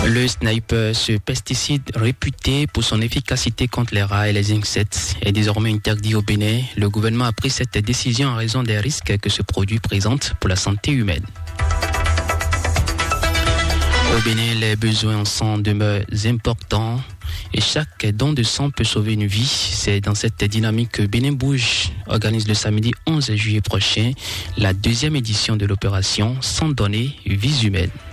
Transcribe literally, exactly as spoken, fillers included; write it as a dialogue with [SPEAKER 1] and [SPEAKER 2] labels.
[SPEAKER 1] Le sniper, ce pesticide réputé pour son efficacité contre les rats et les insectes, est désormais interdit au Bénin. Le gouvernement a pris cette décision en raison des risques que ce produit présente pour la santé humaine. Au Bénin, les besoins en sang demeurent importants et chaque don de sang peut sauver une vie. C'est dans cette dynamique que Bénin Bouge organise le samedi onze juillet prochain la deuxième édition de l'opération Sang donner, vies humaines.